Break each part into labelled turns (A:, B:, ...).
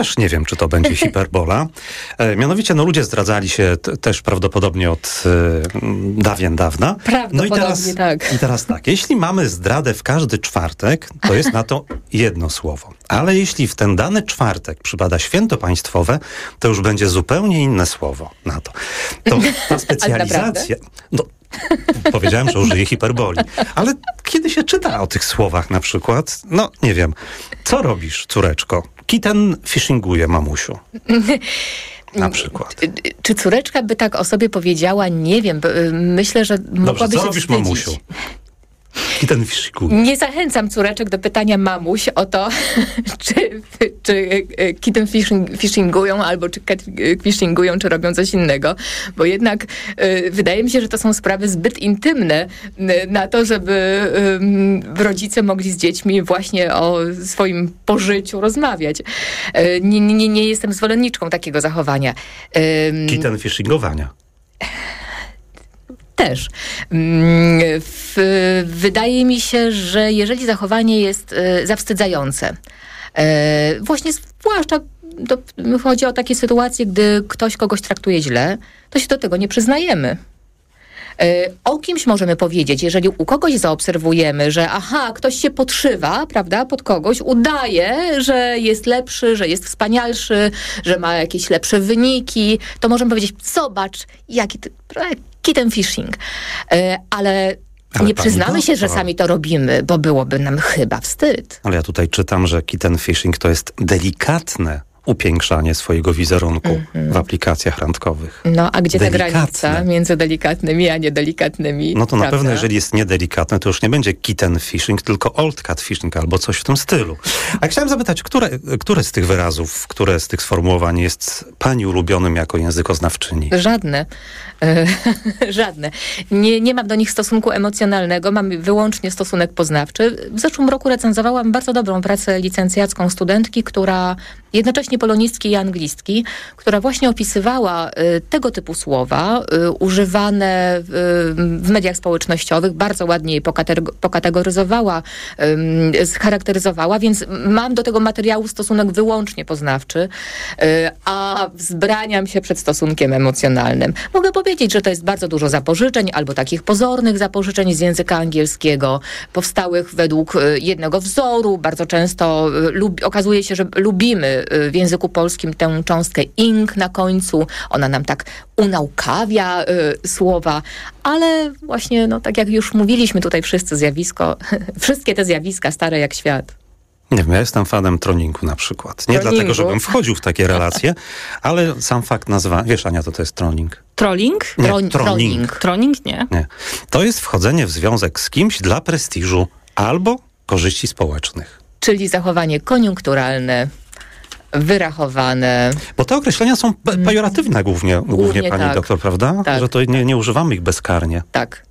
A: Też nie wiem, czy to będzie hiperbola. Mianowicie, ludzie zdradzali się też prawdopodobnie od dawien dawna.
B: Prawdopodobnie tak.
A: I teraz tak, jeśli mamy zdradę w każdy czwartek, to jest na to jedno słowo. Ale jeśli w ten dany czwartek przypada święto państwowe, to już będzie zupełnie inne słowo na to. To ta specjalizacja... Powiedziałem, że użyję hiperboli. Ale kiedy się czyta o tych słowach na przykład, nie wiem, co robisz, córeczko? Kitten fishinguje, mamusiu. Na przykład.
B: Czy córeczka by tak o sobie powiedziała? Nie wiem. Myślę, że mogłaby się
A: co robisz,
B: wstydzić.
A: mamusiu? Kitten fishinguje.
B: Nie zachęcam córeczek do pytania mamuś o to, czy kitten fishingują, albo czy cat fishingują, czy robią coś innego. Bo jednak wydaje mi się, że to są sprawy zbyt intymne na to, żeby rodzice mogli z dziećmi właśnie o swoim pożyciu rozmawiać. Nie jestem zwolenniczką takiego zachowania.
A: Kitten fishingowania.
B: Też. Wydaje mi się, że jeżeli zachowanie jest zawstydzające, właśnie zwłaszcza chodzi o takie sytuacje, gdy ktoś kogoś traktuje źle, to się do tego nie przyznajemy. O kimś możemy powiedzieć, jeżeli u kogoś zaobserwujemy, że ktoś się podszywa, prawda, pod kogoś, udaje, że jest lepszy, że jest wspanialszy, że ma jakieś lepsze wyniki, to możemy powiedzieć, zobacz, jaki kitten fishing. Ale nie przyznamy się, że sami to robimy, bo byłoby nam chyba wstyd.
A: Ale ja tutaj czytam, że kitten fishing to jest delikatne upiększanie swojego wizerunku w aplikacjach randkowych.
B: A gdzie ta granica między delikatnymi a niedelikatnymi?
A: To na pewno, jeżeli jest niedelikatne, to już nie będzie kitten fishing, tylko old cat fishing albo coś w tym stylu. A chciałem zapytać, które z tych wyrazów, które z tych sformułowań jest pani ulubionym jako językoznawczyni?
B: Żadne. Żadne. Nie mam do nich stosunku emocjonalnego, mam wyłącznie stosunek poznawczy. W zeszłym roku recenzowałam bardzo dobrą pracę licencjacką studentki, która jednocześnie polonistki i anglistki, która właśnie opisywała tego typu słowa używane w mediach społecznościowych, bardzo ładnie je pokategoryzowała, scharakteryzowała, więc mam do tego materiału stosunek wyłącznie poznawczy, a wzbraniam się przed stosunkiem emocjonalnym. Mogę powiedzieć, że to jest bardzo dużo zapożyczeń, albo takich pozornych zapożyczeń z języka angielskiego, powstałych według jednego wzoru. Bardzo często okazuje się, że lubimy w języku polskim tę cząstkę ing na końcu. Ona nam tak unaukawia słowa, ale właśnie, tak jak już mówiliśmy tutaj wszystkie te zjawiska stare jak świat.
A: Nie wiem, ja jestem fanem troningu na przykład. Nie dlatego, żebym wchodził w takie relacje, ale sam fakt nazwania... Wiesz, Ania, to jest trolling?
C: Trolling?
A: Nie, troning.
C: Trolling nie.
A: To jest wchodzenie w związek z kimś dla prestiżu albo korzyści społecznych.
B: Czyli zachowanie koniunkturalne, wyrachowane.
A: Bo te określenia są pejoratywne głównie pani doktor, prawda?
B: Tak.
A: Że to nie używamy ich bezkarnie.
B: Tak.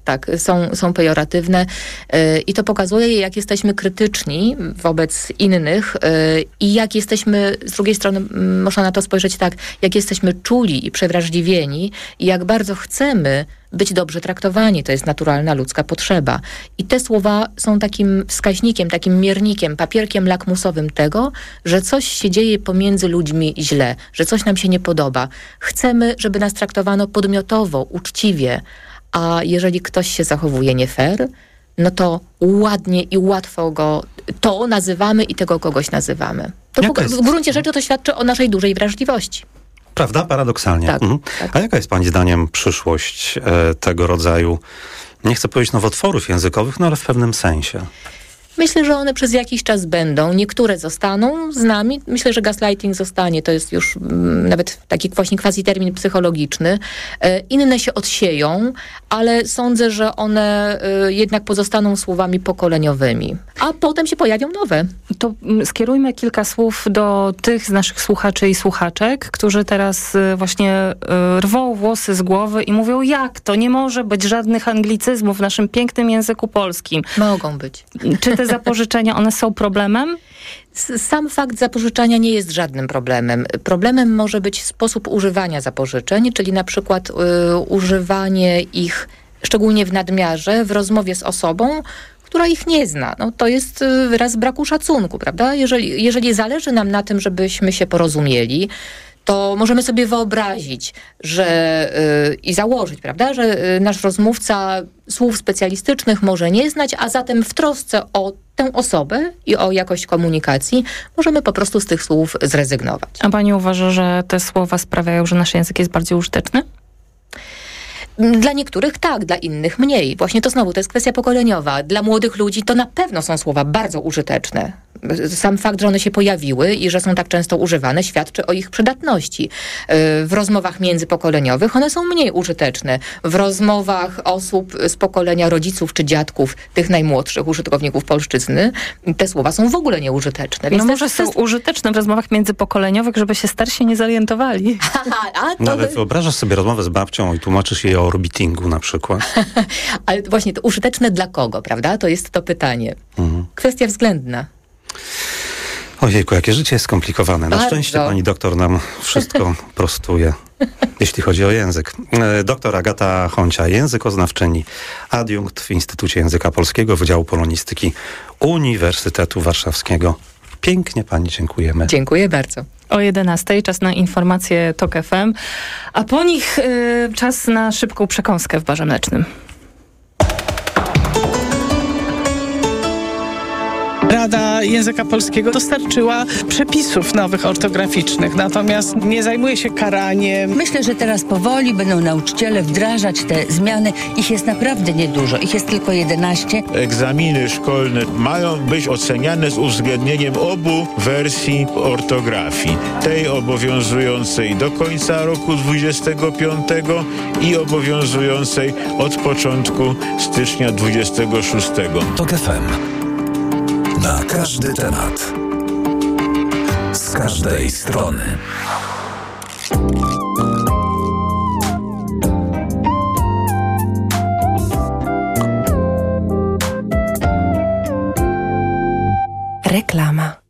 B: Są pejoratywne i to pokazuje, jak jesteśmy krytyczni wobec innych i jak jesteśmy, z drugiej strony można na to spojrzeć tak, jak jesteśmy czuli i przewrażliwieni i jak bardzo chcemy być dobrze traktowani. To jest naturalna ludzka potrzeba. I te słowa są takim wskaźnikiem, takim miernikiem, papierkiem lakmusowym tego, że coś się dzieje pomiędzy ludźmi źle, że coś nam się nie podoba. Chcemy, żeby nas traktowano podmiotowo, uczciwie, a jeżeli ktoś się zachowuje nie fair, to ładnie i łatwo go to nazywamy i tego kogoś nazywamy. To w gruncie rzeczy to świadczy o naszej dużej wrażliwości.
A: Prawda? Paradoksalnie.
B: Tak.
A: A jaka jest pani zdaniem przyszłość tego rodzaju, nie chcę powiedzieć nowotworów językowych, ale w pewnym sensie?
B: Myślę, że one przez jakiś czas będą. Niektóre zostaną z nami. Myślę, że gaslighting zostanie. To jest już nawet taki właśnie quasi-termin psychologiczny. Inne się odsieją, ale sądzę, że one jednak pozostaną słowami pokoleniowymi. A potem się pojawią nowe.
C: To skierujmy kilka słów do tych z naszych słuchaczy i słuchaczek, którzy teraz właśnie rwą włosy z głowy i mówią, jak to? Nie może być żadnych anglicyzmów w naszym pięknym języku polskim.
B: Mogą być.
C: Czy te zapożyczenia, one są problemem?
B: Sam fakt zapożyczania nie jest żadnym problemem. Problemem może być sposób używania zapożyczeń, czyli na przykład używanie ich szczególnie w nadmiarze w rozmowie z osobą, która ich nie zna. No, to jest wyraz braku szacunku, prawda? Jeżeli zależy nam na tym, żebyśmy się porozumieli, to możemy sobie wyobrazić, i założyć, prawda, że nasz rozmówca słów specjalistycznych może nie znać, a zatem w trosce o tę osobę i o jakość komunikacji możemy po prostu z tych słów zrezygnować.
C: A pani uważa, że te słowa sprawiają, że nasz język jest bardziej użyteczny?
B: Dla niektórych tak, dla innych mniej. Właśnie to jest kwestia pokoleniowa. Dla młodych ludzi to na pewno są słowa bardzo użyteczne. Sam fakt, że one się pojawiły i że są tak często używane, świadczy o ich przydatności. W rozmowach międzypokoleniowych one są mniej użyteczne. W rozmowach osób z pokolenia rodziców czy dziadków, tych najmłodszych użytkowników polszczyzny, te słowa są w ogóle nieużyteczne. Więc
C: może są użyteczne w rozmowach międzypokoleniowych, żeby się starsi nie zorientowali.
A: Ale wyobrażasz sobie rozmowę z babcią i tłumaczysz jej o orbitingu na przykład.
B: Ale właśnie to użyteczne dla kogo, prawda? To jest to pytanie. Kwestia względna.
A: Ojejku, jakie życie jest skomplikowane. Na szczęście pani doktor nam wszystko prostuje, jeśli chodzi o język. Doktor Agata Honcia, językoznawczyni, adiunkt w Instytucie Języka Polskiego Wydziału Polonistyki Uniwersytetu Warszawskiego. Pięknie pani dziękujemy.
B: Dziękuję bardzo.
C: O 11:00 czas na informacje TOK FM, a po nich czas na szybką przekąskę w Barze Mlecznym.
D: Rada Języka Polskiego dostarczyła przepisów nowych ortograficznych, natomiast nie zajmuje się karaniem.
E: Myślę, że teraz powoli będą nauczyciele wdrażać te zmiany. Ich jest naprawdę niedużo, ich jest tylko 11.
F: Egzaminy szkolne mają być oceniane z uwzględnieniem obu wersji ortografii. Tej obowiązującej do końca roku 25 i obowiązującej od początku stycznia 26.
G: TOK FM. Na każdy temat. Z każdej strony.
H: Reklama.